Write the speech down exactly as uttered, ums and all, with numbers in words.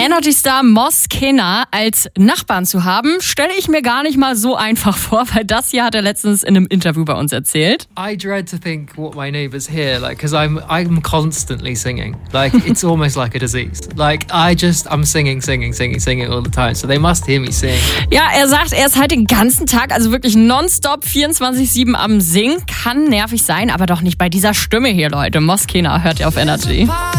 Energy-Star Moz Kena als Nachbarn zu haben, stelle ich mir gar nicht mal so einfach vor, weil das hier hat er letztens in einem Interview bei uns erzählt. I dread to think what my neighbours hear, like, because I'm I'm constantly singing, like it's almost like a disease. Like I just I'm singing, singing, singing, singing all the time, so they must hear me sing. Ja, er sagt, er ist halt den ganzen Tag, also wirklich nonstop vierundzwanzig sieben am Singen. Kann nervig sein, aber doch nicht bei dieser Stimme hier, Leute. Moz Kena hört ihr auf Energy.